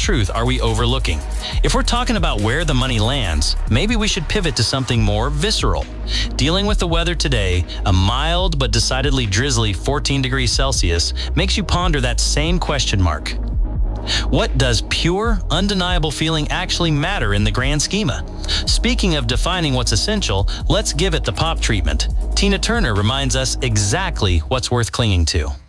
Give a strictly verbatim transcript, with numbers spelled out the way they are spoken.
truth are we overlooking? If we're talking about where the money lands, maybe we should pivot to something more visceral. Dealing with the weather today, a mild but decidedly drizzly fourteen degrees Celsius makes you ponder that same question mark. What does pure, undeniable feeling actually matter in the grand schema? Speaking of defining what's essential, let's give it the pop treatment. Tina Turner reminds us exactly what's worth clinging to.